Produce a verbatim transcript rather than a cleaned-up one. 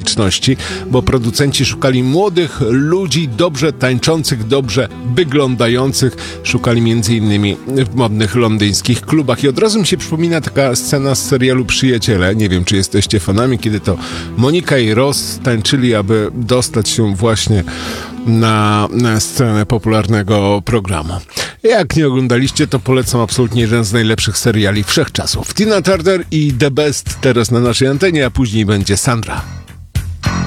publiczności, bo producenci szukali młodych ludzi, dobrze tańczących, dobrze wyglądających. Szukali między innymi w modnych londyńskich klubach. I od razu mi się przypomina taka scena z serialu Przyjaciele. Nie wiem, czy jesteście fanami, kiedy to Monika i Ross tańczyli, aby dostać się właśnie na, na scenę popularnego programu. Jak nie oglądaliście, to polecam absolutnie jeden z najlepszych seriali wszechczasów. Tina Turner i The Best teraz na naszej antenie, a później będzie Sandra.